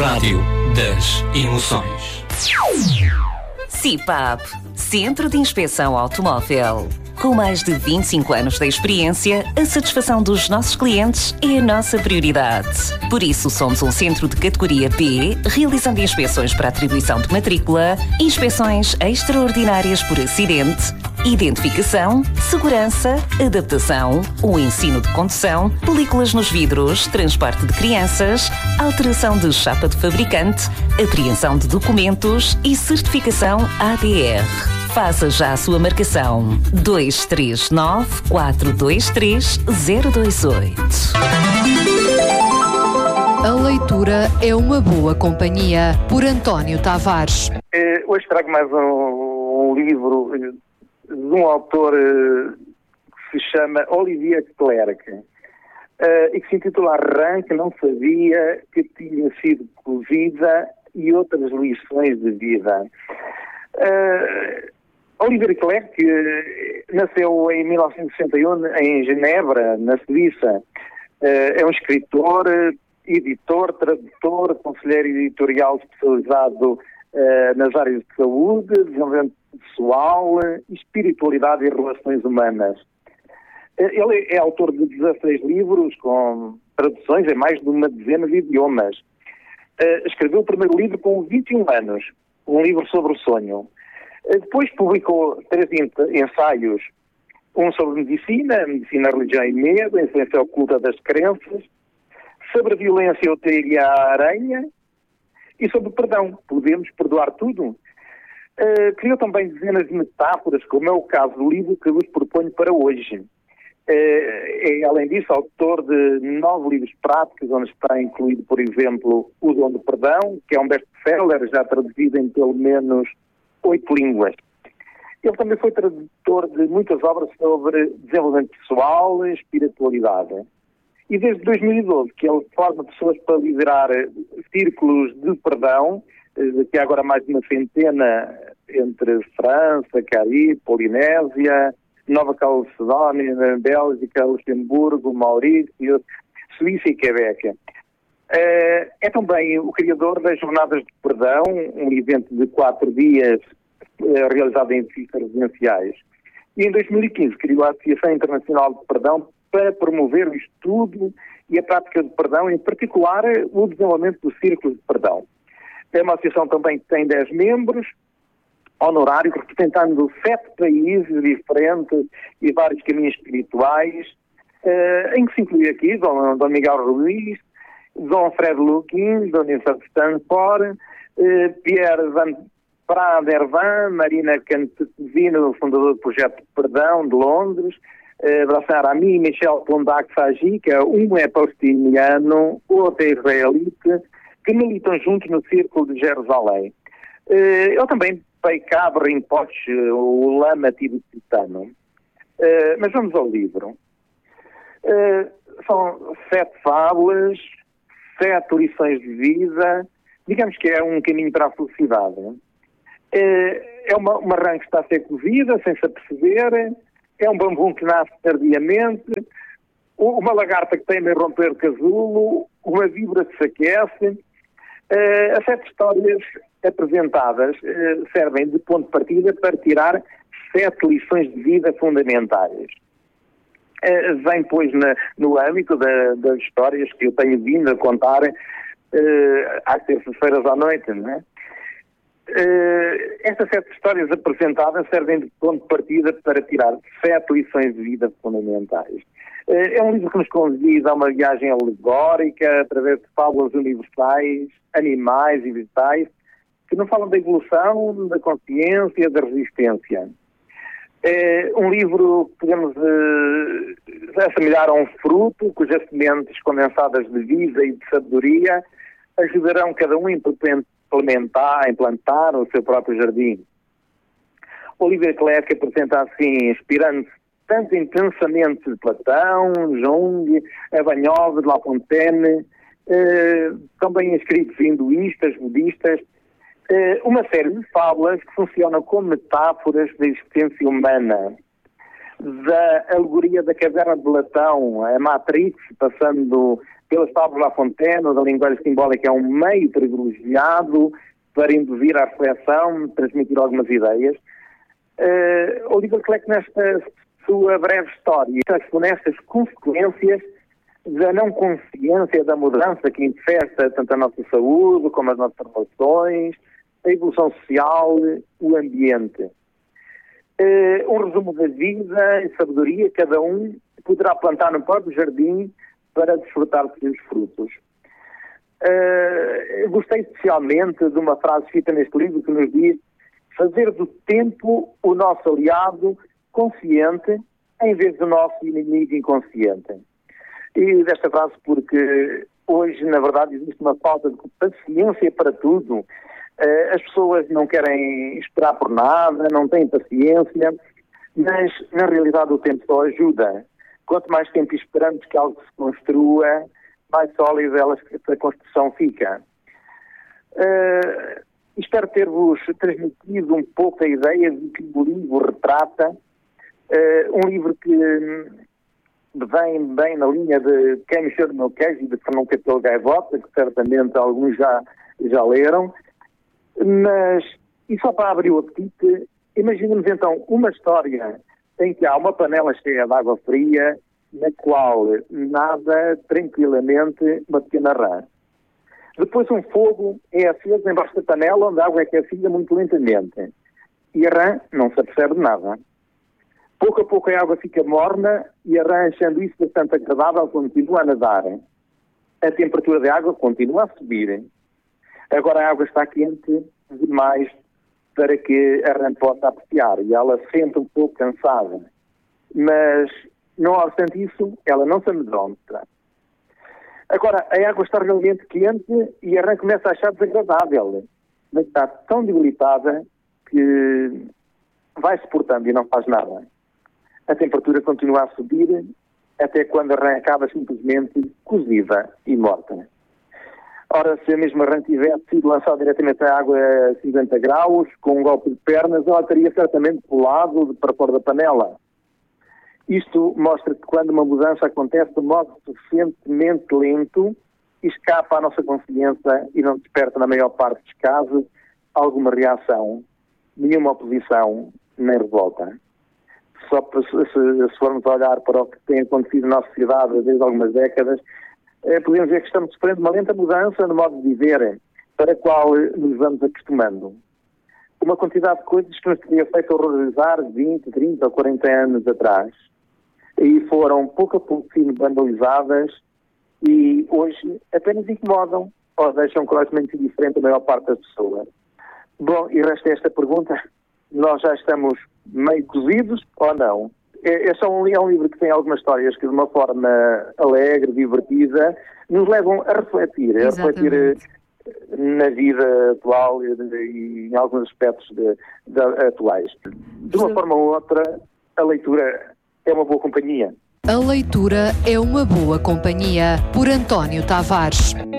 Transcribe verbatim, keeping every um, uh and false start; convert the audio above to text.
Rádio das Emoções. C I P A P, Centro de Inspeção Automóvel. Com mais de vinte e cinco anos de experiência, a satisfação dos nossos clientes é a nossa prioridade. Por isso, somos um centro de categoria B, realizando inspeções para atribuição de matrícula, inspeções extraordinárias por acidente, identificação, segurança, adaptação, o ensino de condução, películas nos vidros, transporte de crianças, alteração de chapa de fabricante, apreensão de documentos e certificação A D R. Faça já a sua marcação. dois três nove, quatro dois três, zero dois oito. A leitura é uma boa companhia. Por António Tavares. Eh, hoje trago mais um, um livro de um autor eh, que se chama Olivier Clerc eh, e que se intitula Arran, que não sabia que tinha sido cozida e outras lições de vida. Uh, Olivier Clerc uh, nasceu em mil novecentos e sessenta e um em Genebra, na Suíça. Uh, é um escritor, editor, tradutor, conselheiro editorial especializado uh, nas áreas de saúde, desenvolvimento pessoal, espiritualidade e relações humanas. Uh, ele é autor de dezasseis livros com traduções em mais de uma dezena de idiomas. Uh, escreveu o primeiro livro com vinte e um anos, um livro sobre o sonho. Uh, depois publicou três ensaios, um sobre medicina, medicina, religião e medo, a influência oculta das crenças, sobre a violência, eu teria a aranha, e sobre perdão, podemos perdoar tudo. Uh, criou também dezenas de metáforas, como é o caso do livro que vos proponho para hoje. É, além disso, autor de nove livros práticos, onde está incluído, por exemplo, O Dom do Perdão, que é um best-seller, já traduzido em pelo menos oito línguas. Ele também foi tradutor de muitas obras sobre desenvolvimento pessoal e espiritualidade. E desde dois mil e doze que ele forma pessoas para liderar círculos de perdão, que há agora mais de uma centena entre França, Caribe, Polinésia, Nova Caledónia, Bélgica, Luxemburgo, Maurício, Suíça e Quebec. É também o criador das Jornadas de Perdão, um evento de quatro dias realizado em edifícios residenciais. E em dois mil e quinze criou a Associação Internacional de Perdão para promover o estudo e a prática de perdão, em particular o desenvolvimento do Círculo de Perdão. É uma associação também que tem dez membros, honorário, representando sete países diferentes e vários caminhos espirituais, uh, em que se inclui aqui Dom, Dom Miguel Ruiz, Dom Fred Lukin, da Universidade de Stanford, uh, Pierre Van Pradervan, Marina Cantesino, fundador do Projeto de Perdão de Londres, uh, Brassan Arami e Michel Pondac-Sagi, que um é palestiniano, o outro é israelita, que militam juntos no Círculo de Jerusalém. Uh, ele também Peicab Rinpoche, o lama tibetano. Uh, mas vamos ao livro. Uh, são sete fábulas, sete lições de vida, digamos que é um caminho para a felicidade. Uh, é uma, uma rã que está a ser cozida, sem se aperceber, é um bambu que nasce tardiamente, uma lagarta que teme a romper o casulo, uma víbora que se aquece. Uh, as sete histórias apresentadas uh, servem de ponto de partida para tirar sete lições de vida fundamentais. Uh, vem, pois, na, no âmbito da, das histórias que eu tenho vindo a contar uh, às terças-feiras à noite, não é? Uh, estas sete histórias apresentadas servem de ponto de partida para tirar sete lições de vida fundamentais. Uh, é um livro que nos convida a uma viagem alegórica através de fábulas universais, animais e vegetais, que não falam da evolução, da consciência, da resistência. É um livro que podemos uh, assemelhar a um fruto, cujas sementes condensadas de vida e de sabedoria ajudarão cada um a implementar, a implantar o seu próprio jardim. Olivier Clerc apresenta assim, inspirando-se tanto em pensamentos de Platão, Jung, Abanhov, de La Fontaine, uh, também escritos hinduístas, budistas, uh, uma série de fábulas que funcionam como metáforas da existência humana. Da alegoria da caverna de Platão, a Matrix, passando pelas palavras La Fontaine, da linguagem simbólica, é um meio privilegiado para induzir à reflexão, transmitir algumas ideias. Uh, Oliver Cleck, nesta sua breve história, expõe estas consequências da não consciência da mudança que infesta tanto a nossa saúde como as nossas relações, a evolução social, o ambiente. Uh, um resumo da vida e sabedoria, cada um poderá plantar no próprio jardim para desfrutar dos seus frutos. Uh, gostei especialmente de uma frase escrita neste livro que nos diz: fazer do tempo o nosso aliado consciente em vez do nosso inimigo inconsciente. E desta frase porque hoje, na verdade, existe uma falta de paciência para tudo. Uh, as pessoas não querem esperar por nada, não têm paciência, mas na realidade o tempo só ajuda. Quanto mais tempo esperamos que algo se construa, mais sólida a construção fica. Uh, espero ter-vos transmitido um pouco a ideia de que o livro retrata. Uh, um livro que vem bem na linha de Quem Mexeu no Meu Queijo, de Fernão Capelo Gaivota, que certamente alguns já, já leram. Mas, e só para abrir o apetite, imaginemos então uma história em que há uma panela cheia de água fria, na qual nada tranquilamente uma pequena rã. Depois um fogo é aceso embaixo da panela, onde a água é aquecida muito lentamente. E a rã não se apercebe de nada. Pouco a pouco a água fica morna e a rã, achando isso bastante agradável, continua a nadar. A temperatura da água continua a subir. Agora a água está quente demais para que a rã possa apreciar e ela sente um pouco cansada. Mas, não obstante isso, ela não se amedronta. Agora, a água está realmente quente e a rã começa a achar desagradável, mas está tão debilitada que vai suportando e não faz nada. A temperatura continua a subir até quando a rã acaba simplesmente cozida e morta. Ora, se a mesma rã tivesse sido lançada diretamente à água a cinquenta graus, com um golpe de pernas, ela teria certamente pulado para fora da panela. Isto mostra que quando uma mudança acontece de modo suficientemente lento, escapa à nossa consciência e não desperta, na maior parte dos casos, alguma reação, nenhuma oposição, nem revolta. Só para, se, se formos olhar para o que tem acontecido na nossa sociedade desde algumas décadas, eh, podemos ver que estamos sofrendo uma lenta mudança no modo de viver, para a qual nos vamos acostumando. Uma quantidade de coisas que nos teria feito horrorizar vinte, trinta ou quarenta anos atrás, e foram pouco a pouco sendo vandalizadas e hoje apenas incomodam ou deixam completamente indiferente a maior parte das pessoas. Bom, e resta esta pergunta: nós já estamos meio cozidos ou não? É, é só um, é um livro que tem algumas histórias que de uma forma alegre, divertida, nos levam a refletir, a refletir na vida atual e, e em alguns aspectos de, de, atuais. De uma forma ou outra, a leitura é uma boa companhia. A leitura é uma boa companhia, por António Tavares.